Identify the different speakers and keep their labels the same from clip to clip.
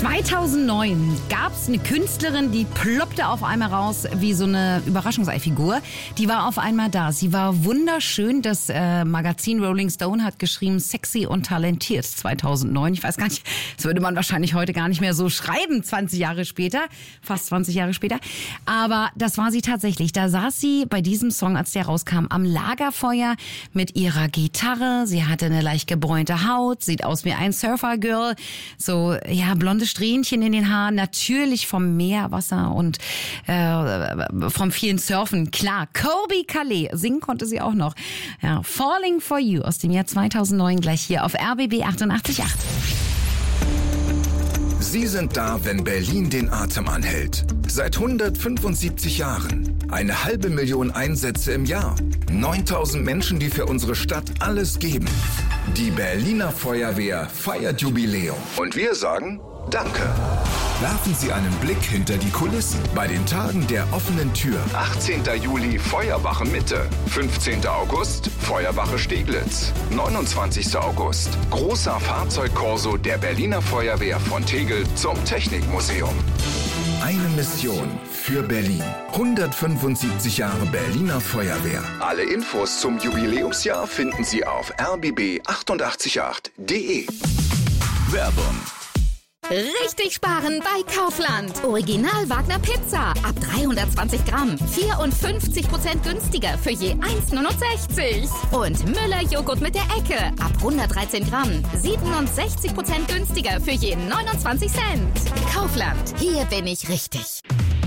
Speaker 1: 2009 gab es eine Künstlerin, die ploppte auf einmal raus wie so eine Überraschungseifigur. Die war auf einmal da. Sie war wunderschön. Das Magazin Rolling Stone hat geschrieben, sexy und talentiert 2009. Ich weiß gar nicht, das würde man wahrscheinlich heute gar nicht mehr so schreiben, 20 Jahre später, fast 20 Jahre später. Aber das war sie tatsächlich. Da saß sie bei diesem Song, als der rauskam, am Lagerfeuer mit ihrer Gitarre. Sie hatte eine leicht gebräunte Haut, sieht aus wie ein Surfer-Girl. So, ja, blonde Strähnchen in den Haaren, natürlich vom Meerwasser und vom vielen Surfen. Klar, Colbie Caillat, singen konnte sie auch noch. Ja, Falling for You aus dem Jahr 2009, gleich hier auf RBB 88.8.
Speaker 2: Sie sind da, wenn Berlin den Atem anhält. Seit 175 Jahren. 500.000 Einsätze im Jahr. 9.000 Menschen, die für unsere Stadt alles geben. Die Berliner Feuerwehr feiert Jubiläum. Und wir sagen Danke. Werfen Sie einen Blick hinter die Kulissen bei den Tagen der offenen Tür. 18. Juli Feuerwache Mitte, 15. August Feuerwache Steglitz, 29. August großer Fahrzeugkorso der Berliner Feuerwehr von Tegel zum Technikmuseum. Eine Mission für Berlin. 175 Jahre Berliner Feuerwehr. Alle Infos zum Jubiläumsjahr finden Sie auf rbb888.de. Werbung.
Speaker 3: Richtig sparen bei Kaufland. Original Wagner Pizza. Ab 320 Gramm. 54% günstiger für je 1,69. Und Müller Joghurt mit der Ecke. Ab 113 Gramm. 67% günstiger für je 29 Cent. Kaufland. Hier bin ich richtig.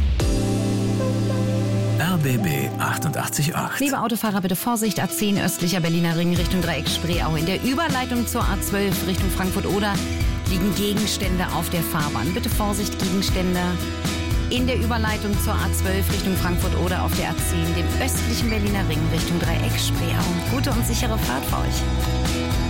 Speaker 4: RBB 88.8.
Speaker 1: Liebe Autofahrer, bitte Vorsicht, A10 östlicher Berliner Ring Richtung Dreieck Spreeau. In der Überleitung zur A12 Richtung Frankfurt-Oder liegen Gegenstände auf der Fahrbahn. Bitte Vorsicht, Gegenstände in der Überleitung zur A12 Richtung Frankfurt-Oder auf der A10, dem östlichen Berliner Ring Richtung Dreieck Spreeau. Gute und sichere Fahrt für euch.